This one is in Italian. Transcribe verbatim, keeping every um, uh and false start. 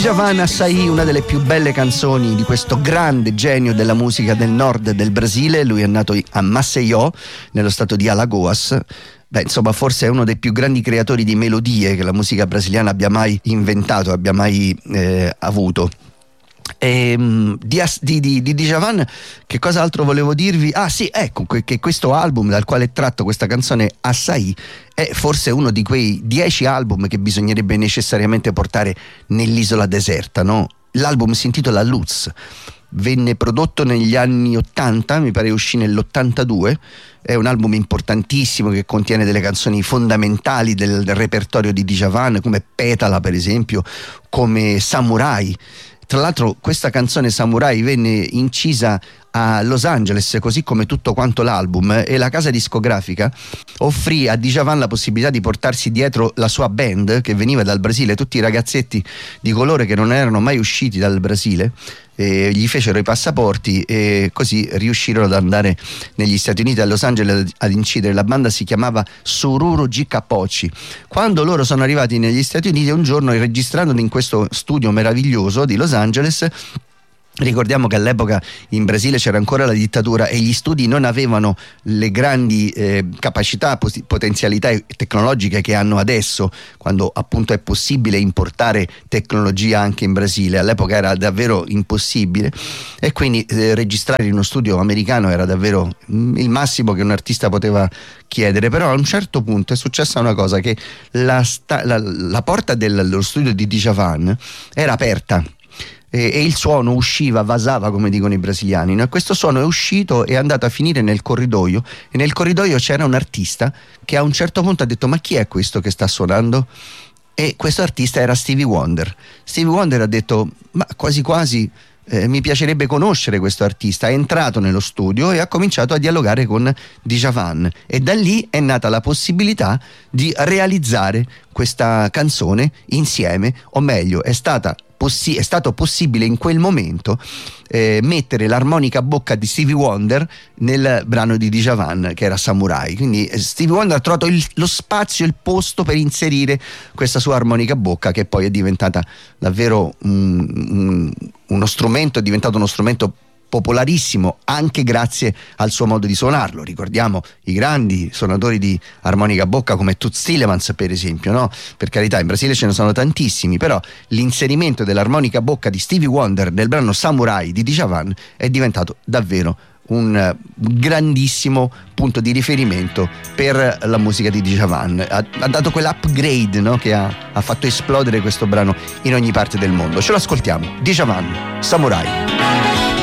Djavan Açaí, una delle più belle canzoni di questo grande genio della musica del nord del Brasile. Lui è nato a Maceió, nello stato di Alagoas. Beh, insomma, forse è uno dei più grandi creatori di melodie che la musica brasiliana abbia mai inventato, abbia mai eh, avuto. E, di, di, di, di Djavan, che cosa altro volevo dirvi? Ah sì, ecco che questo album dal quale è tratto questa canzone Açaí è forse uno di quei dieci album che bisognerebbe necessariamente portare nell'isola deserta, no? L'album si intitola Luz, venne prodotto negli anni ottanta, mi pare uscì nell'ottantadue. È un album importantissimo che contiene delle canzoni fondamentali del, del repertorio di Djavan, come Petala per esempio, come Samurai. Tra l'altro questa canzone Samurai venne incisa a Los Angeles, così come tutto quanto l'album, e la casa discografica offrì a Djavan la possibilità di portarsi dietro la sua band che veniva dal Brasile, tutti i ragazzetti di colore che non erano mai usciti dal Brasile. E gli fecero i passaporti e così riuscirono ad andare negli Stati Uniti, a Los Angeles, ad incidere. La banda si chiamava Sururu G Capoci. Quando loro sono arrivati negli Stati Uniti, un giorno, registrando in questo studio meraviglioso di Los Angeles, ricordiamo che all'epoca in Brasile c'era ancora la dittatura e gli studi non avevano le grandi eh, capacità, pos- potenzialità tecnologiche che hanno adesso, quando appunto è possibile importare tecnologia anche in Brasile. All'epoca era davvero impossibile e quindi eh, registrare in uno studio americano era davvero mm, il massimo che un artista poteva chiedere. Però a un certo punto è successa una cosa, che la, sta- la, la porta del, dello studio di Djavan era aperta e il suono usciva, vasava come dicono i brasiliani, no? Questo suono è uscito e è andato a finire nel corridoio, e nel corridoio c'era un artista che a un certo punto ha detto: ma chi è questo che sta suonando? E questo artista era Stevie Wonder. Stevie Wonder ha detto: ma quasi quasi eh, mi piacerebbe conoscere questo artista. È entrato nello studio e ha cominciato a dialogare con Djavan, e da lì è nata la possibilità di realizzare questa canzone insieme, o meglio è stata Possi- è stato possibile in quel momento eh, mettere l'armonica a bocca di Stevie Wonder nel brano di Djavan, che era Samurai. Quindi eh, Stevie Wonder ha trovato il, lo spazio, il posto per inserire questa sua armonica a bocca, che poi è diventata davvero um, um, uno strumento, è diventato uno strumento popolarissimo anche grazie al suo modo di suonarlo. Ricordiamo i grandi suonatori di armonica a bocca come Toots Thielemans per esempio, no? Per carità, in Brasile ce ne sono tantissimi, però l'inserimento dell'armonica a bocca di Stevie Wonder nel brano Samurai di Djavan è diventato davvero un grandissimo punto di riferimento per la musica di Djavan. Ha, ha dato quell'upgrade, no? Che ha, ha fatto esplodere questo brano in ogni parte del mondo. Ce lo ascoltiamo, Djavan, Samurai.